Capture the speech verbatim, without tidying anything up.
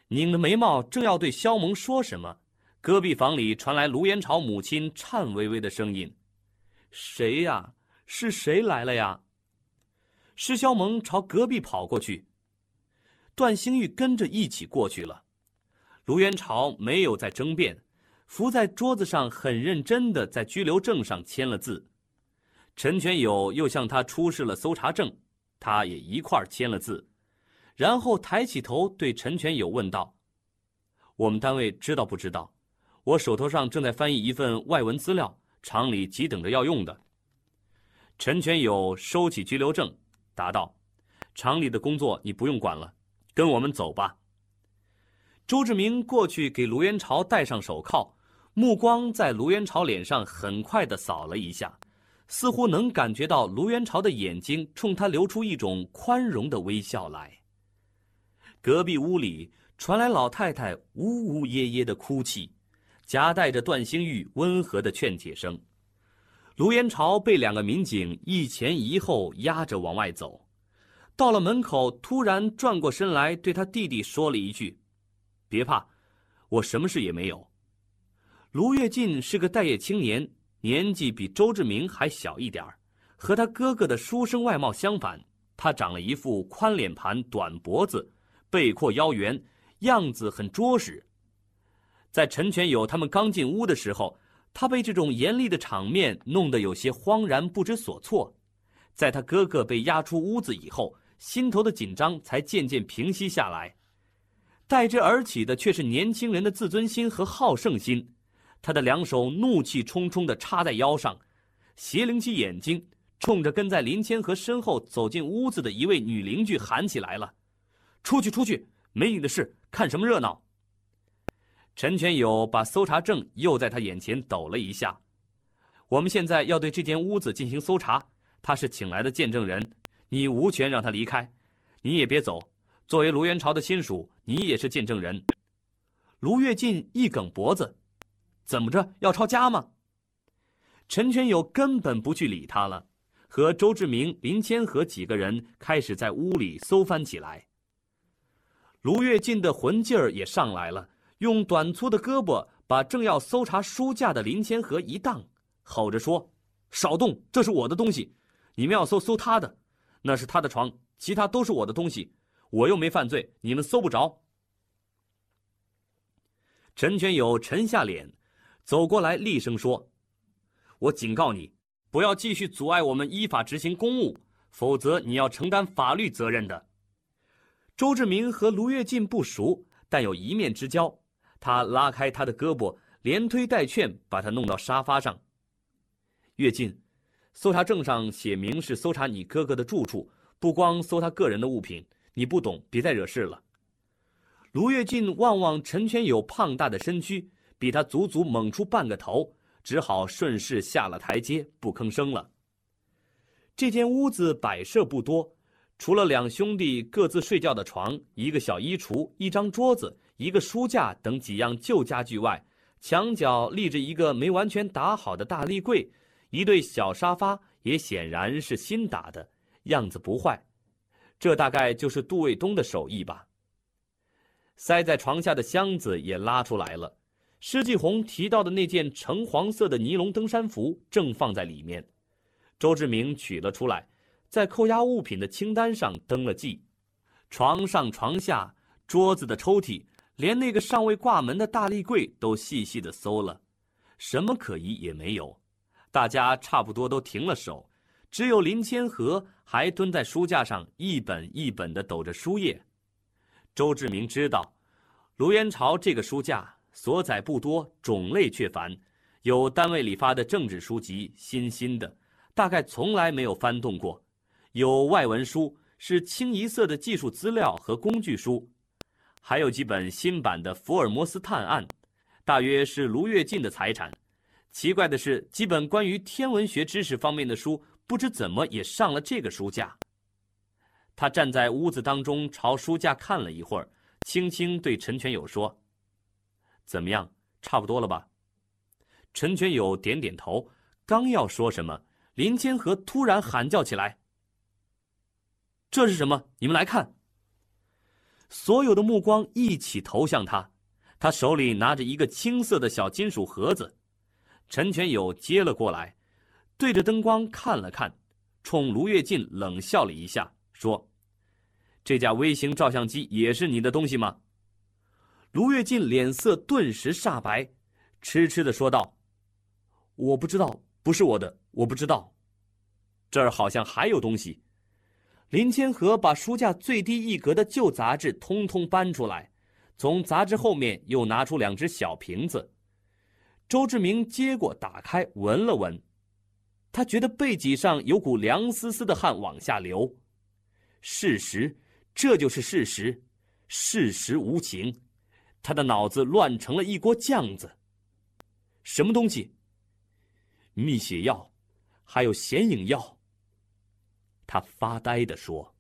拧着眉毛，正要对萧萌说什么，隔壁房里传来卢元朝母亲颤巍巍的声音：“谁呀？是谁来了呀？”施萧萌朝隔壁跑过去，段兴玉跟着一起过去了。卢元朝没有再争辩，伏在桌子上很认真地在拘留证上签了字。陈全友又向他出示了搜查证，他也一块儿签了字，然后抬起头对陈全友问道：“我们单位知道不知道？我手头上正在翻译一份外文资料，厂里急等着要用的。”陈全友收起拘留证，答道：“厂里的工作你不用管了，跟我们走吧。”周志明过去给卢元朝戴上手铐，目光在卢元朝脸上很快地扫了一下，似乎能感觉到卢元朝的眼睛冲他流出一种宽容的微笑来。隔壁屋里传来老太太呜呜咽咽的哭泣，夹带着段兴玉温和的劝解声。卢元朝被两个民警一前一后压着往外走，到了门口，突然转过身来对他弟弟说了一句：“别怕，我什么事也没有。”卢跃进是个待业青年，年纪比周志明还小一点，和他哥哥的书生外貌相反，他长了一副宽脸盘、短脖子，背阔腰圆，样子很捉实。在陈全友他们刚进屋的时候，他被这种严厉的场面弄得有些慌然不知所措。在他哥哥被押出屋子以后，心头的紧张才渐渐平息下来。代之而起的却是年轻人的自尊心和好胜心。他的两手怒气冲冲地插在腰上，斜棱起眼睛，冲着跟在林千和身后走进屋子的一位女邻居喊起来了：“出去出去，没你的事，看什么热闹？”陈全友把搜查证又在他眼前抖了一下：“我们现在要对这间屋子进行搜查，他是请来的见证人，你无权让他离开，你也别走，作为卢元朝的亲属，你也是见证人。”卢跃进一梗脖子：“怎么着，要抄家吗？”陈全友根本不去理他了，和周志明、林千和几个人开始在屋里搜翻起来。卢跃进的魂劲儿也上来了，用短粗的胳膊把正要搜查书架的林千和一荡，吼着说：“少动，这是我的东西，你们要搜搜他的，那是他的床，其他都是我的东西，我又没犯罪，你们搜不着。”陈全友沉下脸，走过来厉声说：“我警告你，不要继续阻碍我们依法执行公务，否则你要承担法律责任的。”周志明和卢跃进不熟，但有一面之交，他拉开他的胳膊，连推带劝，把他弄到沙发上。“跃进，搜查证上写明是搜查你哥哥的住处，不光搜他个人的物品，你不懂，别再惹事了。”卢跃进望望陈全友胖大的身躯，比他足足猛出半个头，只好顺势下了台阶，不吭声了。这间屋子摆设不多，除了两兄弟各自睡觉的床、一个小衣橱、一张桌子、一个书架等几样旧家具外，墙角立着一个没完全打好的大立柜，一对小沙发也显然是新打的，样子不坏。这大概就是杜卫东的手艺吧。塞在床下的箱子也拉出来了，施继红提到的那件橙黄色的尼龙登山服正放在里面。周志明取了出来，在扣押物品的清单上登了记。床上床下、桌子的抽屉，连那个尚未挂门的大立柜都细细地搜了，什么可疑也没有。大家差不多都停了手，只有林千和还蹲在书架上一本一本地抖着书页。周志明知道，卢元朝这个书架所载不多，种类却繁，有单位里发的政治书籍，新新的，大概从来没有翻动过；有外文书，是清一色的技术资料和工具书；还有几本新版的《福尔摩斯探案》，大约是卢跃进的财产。奇怪的是，几本关于天文学知识方面的书，不知怎么也上了这个书架。他站在屋子当中，朝书架看了一会儿，轻轻对陈全友说：“怎么样，差不多了吧？”陈全友点点头，刚要说什么，林千和突然喊叫起来：“这是什么？你们来看！” 所有的目光一起投向他，他手里拿着一个青色的小金属盒子。陈全友接了过来，对着灯光看了看，冲卢跃进冷笑了一下，说：“这架微型照相机也是你的东西吗？”卢跃进脸色顿时煞白，痴痴地说道：“我不知道，不是我的，我不知道。这儿好像还有东西。”林千和把书架最低一格的旧杂志通通搬出来，从杂志后面又拿出两只小瓶子。周志明接过打开闻了闻，他觉得背脊上有股凉丝丝的汗往下流。事实，这就是事实，事实无情。他的脑子乱成了一锅酱子。什么东西？蜜血药，还有显影药。他发呆地说。